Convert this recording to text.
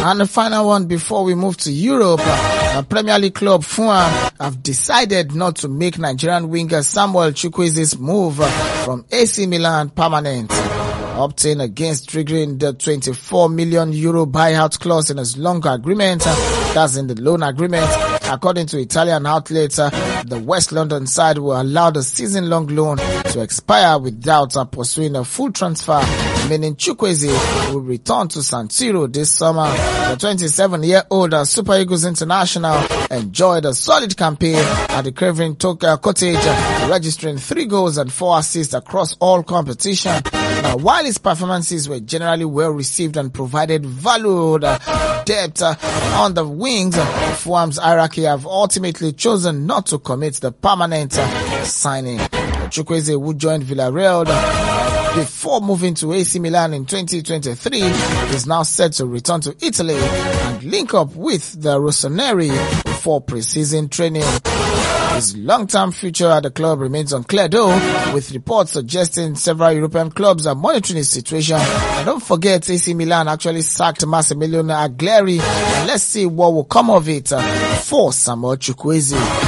And the final one before we move to Europe, Premier League club Fulham have decided not to make Nigerian winger Samuel Chukwueze's move from AC Milan permanent, opting against triggering the €24 million buyout clause in his loan agreement. That's in the loan agreement. According to Italian outlets, the West London side will allow the season-long loan to expire without pursuing a full transfer, meaning Chukwueze will return to San Siro this summer. The 27-year-old Super Eagles international enjoyed a solid campaign at the Craven Cottage, registering 3 goals and 4 assists across all competition. Now, while his performances were generally well received and provided valued depth on the wings, Fulham's hierarchy have ultimately chosen not to commit the permanent signing. Chukwueze, who joined Villarreal before moving to AC Milan in 2023, is now set to return to Italy and link up with the Rossoneri for pre-season training. His long-term future at the club remains unclear though, with reports suggesting several European clubs are monitoring his situation. And don't forget, AC Milan actually sacked Massimiliano Allegri, and let's see what will come of it for Samuel Chukwueze.